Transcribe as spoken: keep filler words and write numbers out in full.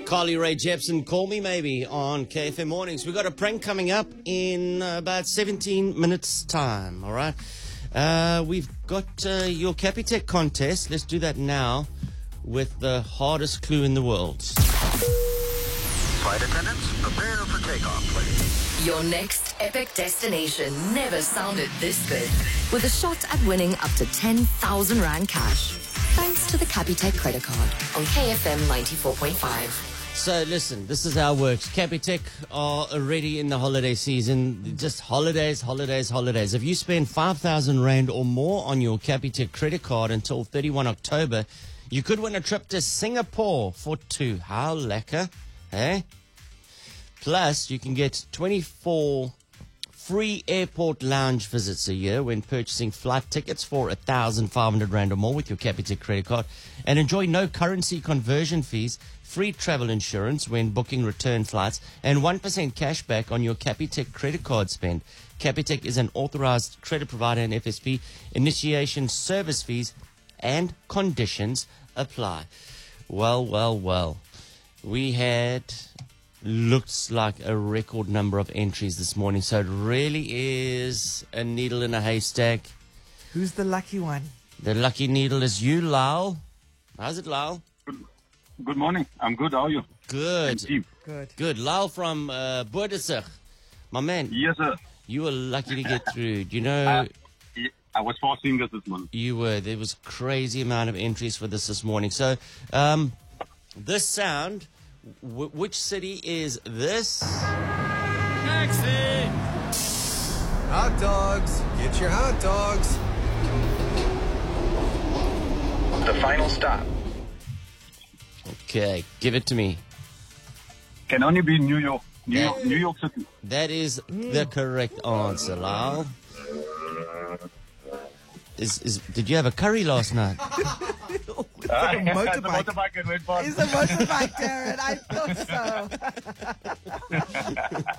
Carly Rae Jepsen, Call Me Maybe on K F M Mornings. We've got a prank coming up in uh, about seventeen minutes time, all right? Uh, we've got uh, your Capitec contest. Let's do that now with the hardest clue in the world. Flight attendants, prepare for takeoff, please. Your next epic destination never sounded this good. With a shot at winning up to ten thousand Rand cash. Thanks to the Capitec credit card on K F M ninety-four point five. So listen, this is how it works. Capitec are already in the holiday season. Just holidays, holidays, holidays. If you spend five thousand Rand or more on your Capitec credit card until thirty-first October, you could win a trip to Singapore for two. How lekker, eh? Plus, you can get twenty-four free airport lounge visits a year when purchasing flight tickets for one thousand five hundred Rand or more with your Capitec credit card. And enjoy no currency conversion fees, free travel insurance when booking return flights, and one percent cash back on your Capitec credit card spend. Capitec is an authorized credit provider and F S P. Initiation service fees and conditions apply. Well, well, well. We had... looks like a record number of entries this morning, so it really is a needle in a haystack. Who's the lucky one? The lucky needle is you, Lyle. How's it, Lyle? Good, good morning. I'm good. How are you? Good. Team. Good. Good. Lyle from uh, Boerdesig. My man, Yes, sir. you were lucky to get through. Do you know, Uh, y- I was four fingers this morning. you were, there was crazy amount of entries for this this morning. So, um, this sound, w- which city is this? Taxi! Hot dogs. Get your hot dogs. The final stop. Okay, give it to me. Can only be New York. New Yeah. York, New York City. That is the correct answer, Lyle. Is, is, did you have a curry last night? It's a Ah, the motorbike. motorbike that went past. It's a motorbike, Darren. I thought so.